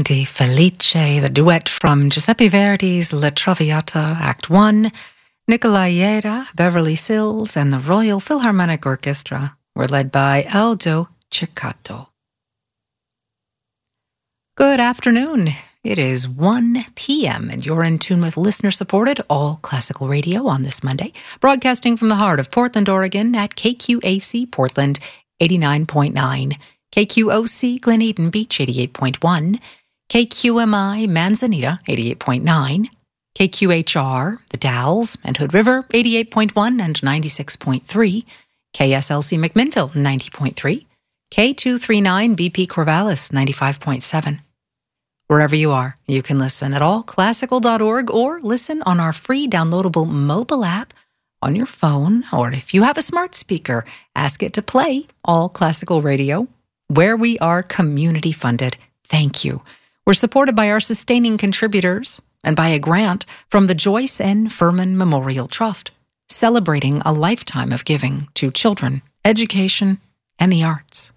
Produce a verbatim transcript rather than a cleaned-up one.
Di Felice, the duet from Giuseppe Verdi's La Traviata, Act one, Nicolaieta, Beverly Sills, and the Royal Philharmonic Orchestra were led by Aldo Ceccato. Good afternoon. It is one p.m. and you're in tune with listener-supported all classical radio on this Monday, broadcasting from the heart of Portland, Oregon at K Q A C Portland eighty-nine point nine, K Q O C Glen Eden Beach eighty-eight point one, K Q M I Manzanita eighty-eight point nine, K Q H R The Dalles and Hood River eighty-eight point one and ninety-six point three, K S L C McMinnville ninety point three, K two thirty-nine B P Corvallis ninety-five point seven. Wherever you are, you can listen at all classical dot org or listen on our free downloadable mobile app on your phone, or if you have a smart speaker, ask it to play All Classical Radio, where we are community funded. Thank you. We're supported by our sustaining contributors and by a grant from the Joyce N. Furman Memorial Trust, celebrating a lifetime of giving to children, education, and the arts.